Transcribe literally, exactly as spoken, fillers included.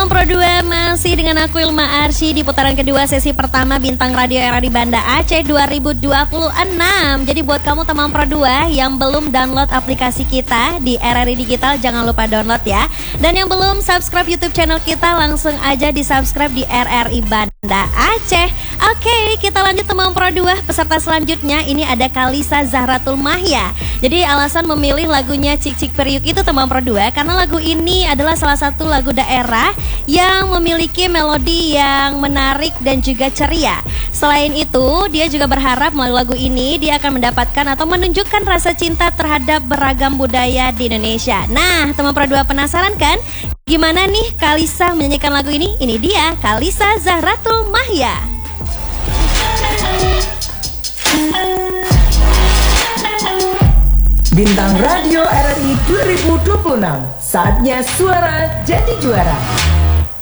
teman Pro dua, masih dengan aku Ilma Arsy di putaran kedua sesi pertama Bintang Radio R R I Banda Aceh dua ribu dua puluh enam. Jadi buat kamu teman Pro dua yang belum download aplikasi kita di R R I Digital, jangan lupa download ya. Dan yang belum subscribe YouTube channel kita, langsung aja di subscribe di R R I Banda Aceh. Oke, kita lanjut teman Pro dua. Peserta selanjutnya ini ada Kalisa Zahratul Mahya. Jadi alasan memilih lagunya Cik Cik Periuk itu teman Pro dua, karena lagu ini adalah salah satu lagu daerah yang memiliki melodi yang menarik dan juga ceria. Selain itu, dia juga berharap melalui lagu ini dia akan mendapatkan atau menunjukkan rasa cinta terhadap beragam budaya di Indonesia. Nah, teman Pro dua penasaran kan? Gimana nih Kalisa menyanyikan lagu ini? Ini dia Kalisa Zahratul Mahya. Bintang Radio R R I dua ribu dua puluh enam, saatnya suara jadi juara.